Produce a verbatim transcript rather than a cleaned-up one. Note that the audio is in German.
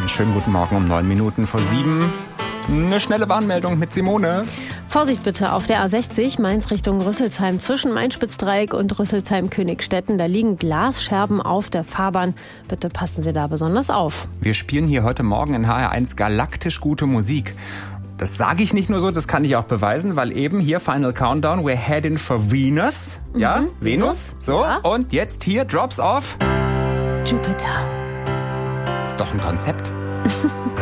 Schönen guten Morgen um neun Minuten vor sieben. Eine schnelle Warnmeldung mit Simone. Vorsicht bitte auf der A sechzig, Mainz Richtung Rüsselsheim. Zwischen Main-Spitzdreieck und Rüsselsheim-Königstetten, da liegen Glasscherben auf der Fahrbahn. Bitte passen Sie da besonders auf. Wir spielen hier heute Morgen in H R eins galaktisch gute Musik. Das sage ich nicht nur so, das kann ich auch beweisen, weil eben hier Final Countdown, we're heading for Venus. Mhm. Ja, Venus. So, ja. Und jetzt hier Drops of Jupiter. Ist doch ein Konzept.